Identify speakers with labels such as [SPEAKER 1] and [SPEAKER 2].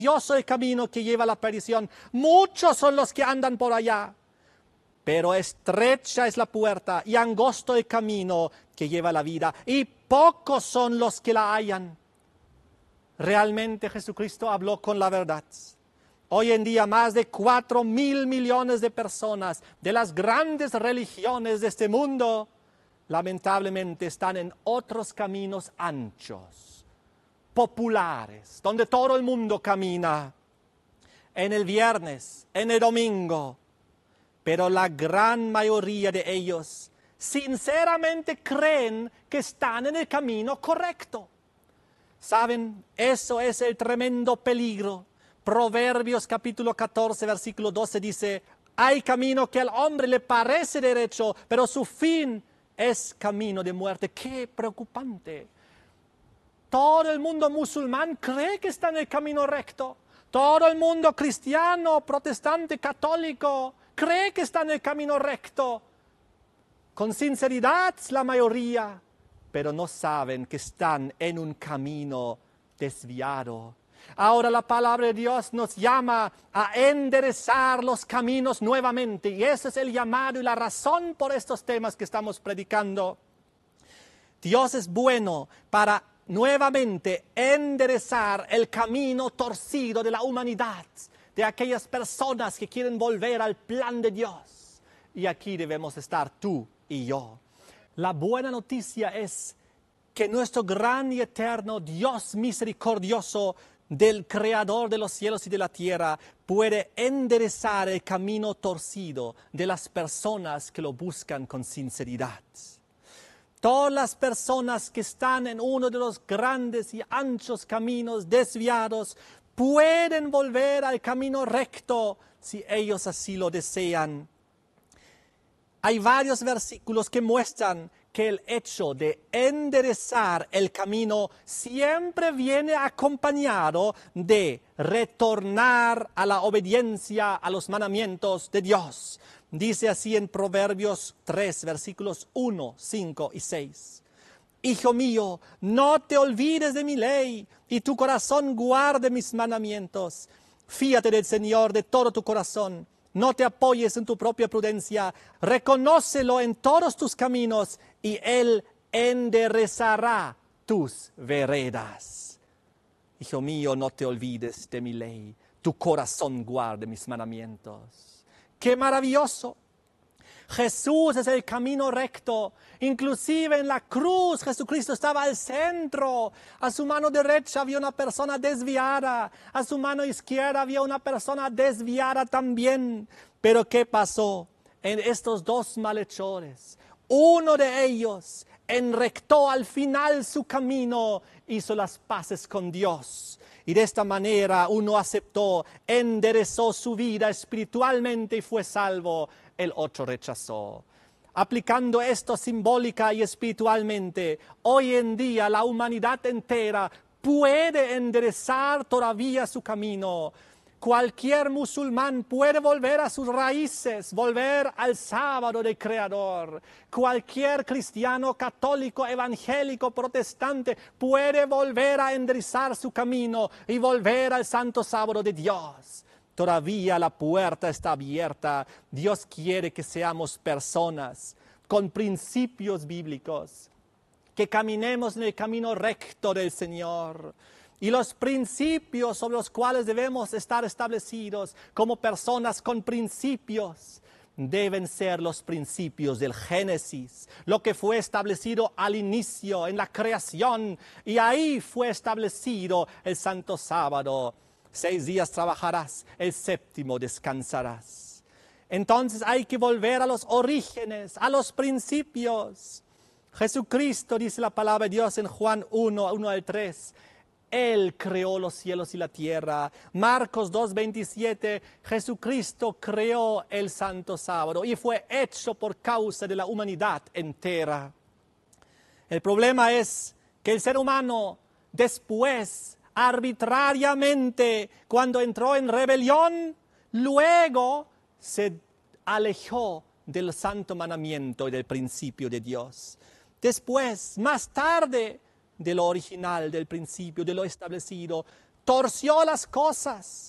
[SPEAKER 1] Yo soy el camino que lleva a la perdición. Muchos son los que andan por allá. Pero estrecha es la puerta y angosto el camino que lleva a la vida. Y pocos son los que la hallan. Realmente Jesucristo habló con la verdad. Hoy en día más de 4.000 millones de personas de las grandes religiones de este mundo lamentablemente están en otros caminos anchos, populares, donde todo el mundo camina, en el viernes, en el domingo. Pero la gran mayoría de ellos sinceramente creen que están en el camino correcto. ¿Saben? Eso es el tremendo peligro. Proverbios capítulo 14, versículo 12 dice, hay camino que al hombre le parece derecho, pero su fin es camino de muerte. ¡Qué preocupante! Todo el mundo musulmán cree que está en el camino recto. Todo el mundo cristiano, protestante, católico, cree que está en el camino recto. Con sinceridad la mayoría, pero no saben que están en un camino desviado. Ahora la palabra de Dios nos llama a enderezar los caminos nuevamente. Y ese es el llamado y la razón por estos temas que estamos predicando. Dios es bueno para nuevamente enderezar el camino torcido de la humanidad, de aquellas personas que quieren volver al plan de Dios. Y aquí debemos estar tú y yo. La buena noticia es que nuestro gran y eterno Dios misericordioso, del Creador de los cielos y de la tierra, puede enderezar el camino torcido de las personas que lo buscan con sinceridad. Todas las personas que están en uno de los grandes y anchos caminos desviados pueden volver al camino recto si ellos así lo desean. Hay varios versículos que muestran que el hecho de enderezar el camino siempre viene acompañado de retornar a la obediencia a los mandamientos de Dios. Dice así en Proverbios 3, versículos 1, 5 y 6. Hijo mío, no te olvides de mi ley, y tu corazón guarde mis mandamientos. Fíate del Señor de todo tu corazón. No te apoyes en tu propia prudencia. Reconócelo en todos tus caminos y Él enderezará tus veredas. Hijo mío, no te olvides de mi ley. Tu corazón guarde mis mandamientos. ¡Qué maravilloso! Jesús es el camino recto. Inclusive en la cruz Jesucristo estaba al centro. A su mano derecha había una persona desviada. A su mano izquierda había una persona desviada también. Pero ¿qué pasó? En estos dos malhechores, uno de ellos enrectó al final su camino, hizo las paces con Dios. Y de esta manera uno aceptó, enderezó su vida espiritualmente y fue salvo. El otro rechazó. Aplicando esto simbólica y espiritualmente, hoy en día la humanidad entera puede enderezar todavía su camino. Cualquier musulmán puede volver a sus raíces, volver al sábado del Creador. Cualquier cristiano, católico, evangélico, protestante puede volver a enderezar su camino y volver al santo sábado de Dios. Todavía la puerta está abierta. Dios quiere que seamos personas con principios bíblicos, que caminemos en el camino recto del Señor. Y los principios sobre los cuales debemos estar establecidos como personas con principios deben ser los principios del Génesis, lo que fue establecido al inicio en la creación, y ahí fue establecido el santo sábado. 6 días trabajarás, el séptimo descansarás. Entonces hay que volver a los orígenes, a los principios. Jesucristo, dice la palabra de Dios en Juan 1, 1 al 3, Él creó los cielos y la tierra. Marcos 2:27, Jesucristo creó el santo sábado y fue hecho por causa de la humanidad entera. El problema es que el ser humano después, arbitrariamente, cuando entró en rebelión, luego se alejó del santo mandamiento y del principio de Dios. Después, más tarde, de lo original, del principio, de lo establecido, torció las cosas.